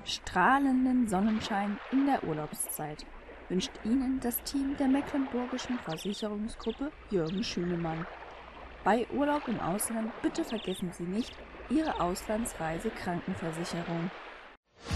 Strahlenden Sonnenschein in der Urlaubszeit wünscht Ihnen das Team der Mecklenburgischen Versicherungsgruppe Jürgen Schünemann. Bei Urlaub im Ausland bitte vergessen Sie nicht Ihre Auslandsreisekrankenversicherung.